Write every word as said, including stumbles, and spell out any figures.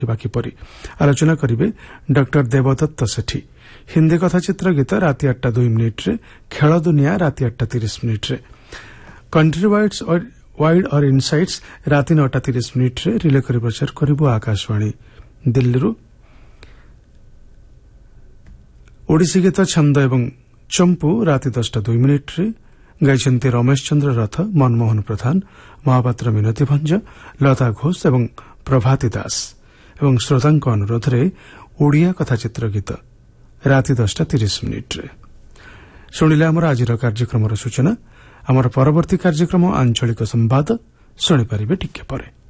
किपरि आलोचना करिवे डॉक्टर देवदत्त सेठी। हिंदी कथाचित्र गीत राति आठटा दुई मिनिट्रे, खेल दुनिया राति आठटा तीस मिनिट्रे, कंट्री वाइड्स और वाइड और इनसाइट्स राति नौटा तीस मिनिट्रे रिले करि प्रचार करिबो आकाशवाणी दिल्ली। ओडिसी गीत छंद एवं चंपू राति दसटा दुई मिनिट्रे गाइछन्ति रमेश चंद्र रथ, मनमोहन प्रधान, महापात्र मिनती भंज, लता घोष एवं प्रभाती दास एवं श्रोतांक अनुरोधरे ओडिया कथाचित्र गीत राति दसटा तीस मिनिट्रे शुणिले आमर आजिर कार्यक्रम सूचना। आमर परवर्ती कार्यक्रम आंचलिक संवाद शुणिपारे टिके परे।